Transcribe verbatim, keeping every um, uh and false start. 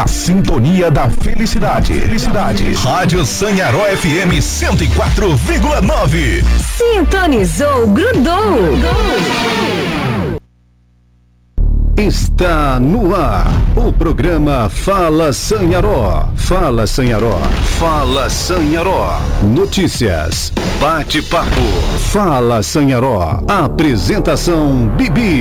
A sintonia da felicidade. Felicidade. Rádio Sanharó F M cento e quatro vírgula nove. Sintonizou, grudou. Está no ar o programa Fala Sanharó. Fala Sanharó. Fala Sanharó. Notícias, bate-papo. Fala Sanharó. Apresentação Bibi.